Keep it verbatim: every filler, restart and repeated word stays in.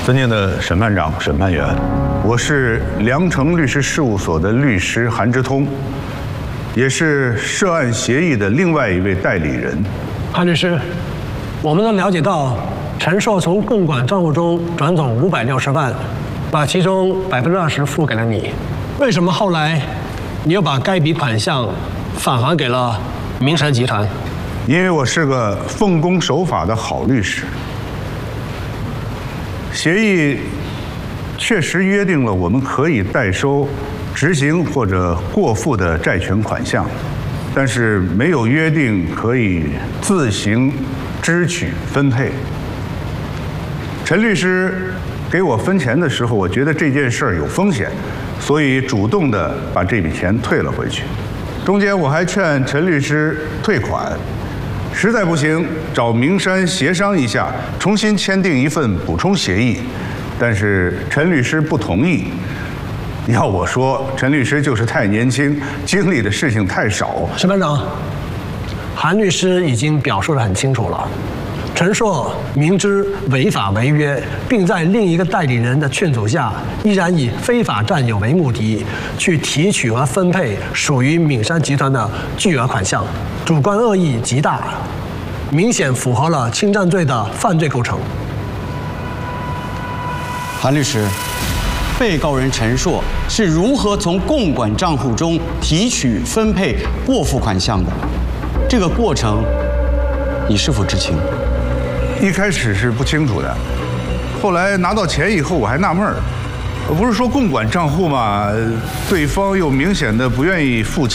尊敬的审判长、审判员，我是良城律师事务所的律师韩之通，也是涉案协议的另外一位代理人。 韩律师，我们能了解到，陈硕从共管账户中转走五百六十万，把其中百分之二十付给了你，为什么后来你又把该笔款项返还给了明山集团？ 因为我是个奉公守法的好律师。协议确实约定了我们可以代收执行或者过付的债权款项，但是没有约定可以自行支取分配。陈律师给我分钱的时候，我觉得这件事儿有风险，所以主动的把这笔钱退了回去。中间我还劝陈律师退款，实在不行找明山协商一下，重新签订一份补充协议。但是陈律师不同意。要我说，陈律师就是太年轻，经历的事情太少。 审判长，韩律师已经表述得很清楚了。陈硕明知违法违约，并在另一个代理人的劝阻下，依然以非法占有为目的，去提取和分配属于敏山集团的巨额款项，主观恶意极大，明显符合了侵占罪的犯罪构成。 韩律师，被告人陈硕是如何从共管账户中提取、分配过付款项的？这个过程，你是否知情？ 一开始是不清楚的，后来拿到钱以后，我还纳闷儿，不是说共管账户吗？对方又明显的不愿意付钱。